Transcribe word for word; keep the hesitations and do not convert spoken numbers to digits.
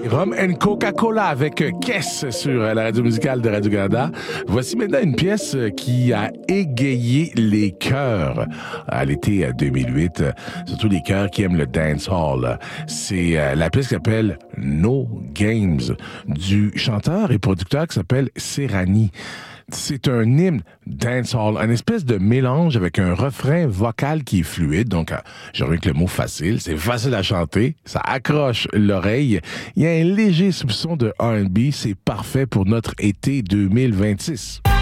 Rum and Coca-Cola avec Kess sur la radio musicale de Radio-Canada. Voici maintenant une pièce qui a égayé les cœurs à l'été deux mille huit, surtout les cœurs qui aiment le dancehall. C'est la pièce qui s'appelle No Games du chanteur et producteur qui s'appelle Serrani. C'est un hymne dancehall, un espèce de mélange avec un refrain vocal qui est fluide. Donc, j'ai revu que le mot facile, c'est facile à chanter, ça accroche l'oreille. Il y a un léger soupçon de R and B, c'est parfait pour notre été deux mille vingt-six.